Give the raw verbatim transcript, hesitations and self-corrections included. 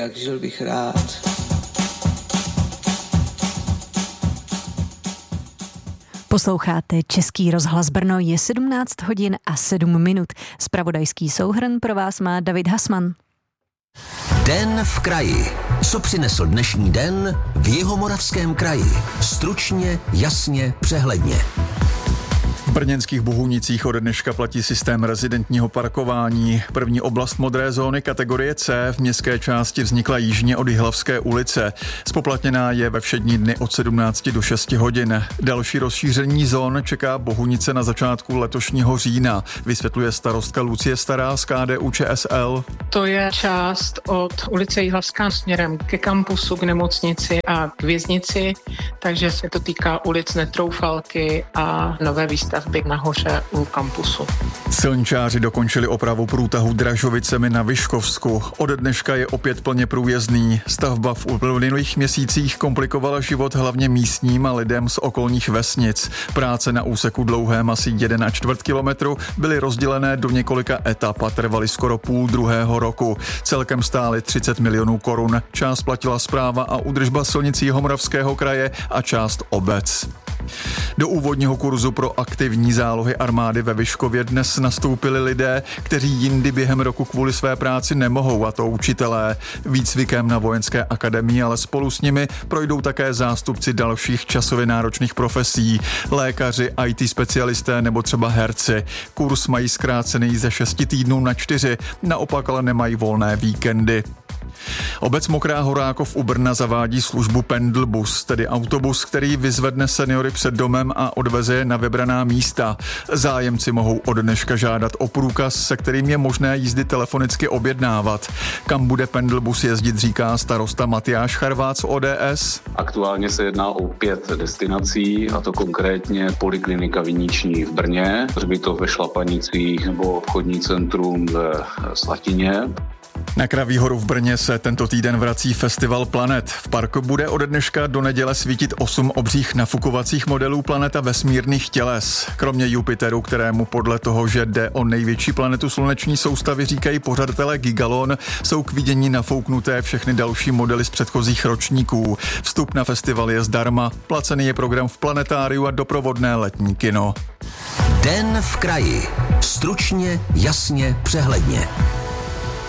jak žil bych rád. Posloucháte Český rozhlas Brno, je sedmnáct hodin a sedm minut. Zpravodajský souhrn pro vás má David Hasman. Den v kraji. Co přinesl dnešní den v Jihomoravském kraji? Stručně, jasně, přehledně. V brněnských Bohunicích ode dneška platí systém rezidentního parkování. První oblast modré zóny kategorie C v městské části vznikla jižně od Jihlavské ulice. Spoplatněná je ve všední dny od sedmnácti do šesti hodin. Další rozšíření zón čeká Bohunice na začátku letošního října, vysvětluje starostka Lucie Stará z K D U Č S L. To je část od ulice Jihlavská směrem ke kampusu, k nemocnici a k věznici, takže se to týká ulic Netroufalky a nové výstavby nahoře u kampusu. Silničáři dokončili opravu průtahu Dražovicemi na Vyškovsku. Ode dneška je opět plně průjezdný. Stavba v uplynulých měsících komplikovala život hlavně místním a lidem z okolních vesnic. Práce na úseku dlouhém asi jeden a čtvrt kilometru byly rozdělené do několika etap a trvaly skoro půl druhého roku. Celkem stály třicet milionů korun. Část platila správa a údržba silnic Jihomoravského kraje a část obec. Do úvodního kurzu pro aktivní zálohy armády ve Vyškově dnes nastoupili lidé, kteří jindy během roku kvůli své práci nemohou, a to učitelé. Výcvikem na vojenské akademii, ale spolu s nimi projdou také zástupci dalších časově náročných profesí, lékaři, í té specialisté nebo třeba herci. Kurs mají zkrácený ze šesti týdnů na čtyři, naopak ale nemají volné víkendy. Obec Mokrá Horákov u Brna zavádí službu Pendlbus, tedy autobus, který vyzvedne seniory před domem a odveze je na vybraná místa. Zájemci mohou od dneška žádat o průkaz, se kterým je možné jízdy telefonicky objednávat. Kam bude Pendlbus jezdit, říká starosta Matyáš Charvác z O D S. Aktuálně se jedná o pět destinací, a to konkrétně Poliklinika Viniční v Brně, hřbitov ve Šlapanicích nebo obchodní centrum ve Slatině. Na Kraví horu v Brně se tento týden vrací festival Planet. V parku bude ode dneška do neděle svítit osm obřích nafukovacích modelů planeta vesmírných těles. Kromě Jupiteru, kterému podle toho, že jde o největší planetu sluneční soustavy, říkají pořadatelé Gigalon, jsou k vidění nafouknuté všechny další modely z předchozích ročníků. Vstup na festival je zdarma, placený je program v planetáriu a doprovodné letní kino. Den v kraji. Stručně, jasně, přehledně.